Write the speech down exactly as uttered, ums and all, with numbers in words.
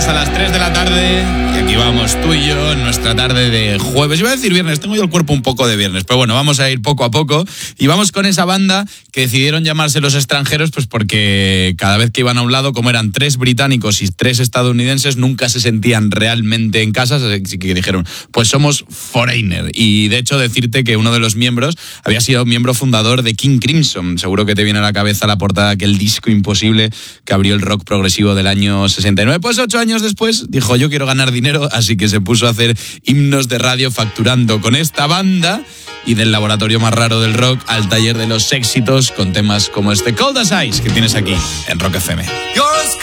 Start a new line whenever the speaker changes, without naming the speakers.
hasta las tres de la tarde y aquí vamos tú y yo en nuestra tarde de jueves. Iba a decir viernes, tengo yo el cuerpo un poco de viernes, pero bueno, vamos a ir poco a poco y vamos con esa banda que decidieron llamarse Los Extranjeros, pues porque cada vez que iban a un lado, como eran tres británicos y tres estadounidenses, nunca se sentían realmente en casa, así que dijeron, pues somos Foreigner. Y de hecho decirte que uno de los miembros había sido miembro fundador de King Crimson. Seguro que te viene a la cabeza la portada de aquel disco imposible que abrió el rock progresivo del año sesenta y nueve. Pues ocho años después dijo, yo quiero ganar dinero, así que se puso a hacer himnos de radio facturando con esta banda, y del laboratorio más raro del rock al taller de los éxitos con temas como este Cold as Ice que tienes aquí en Rock F M.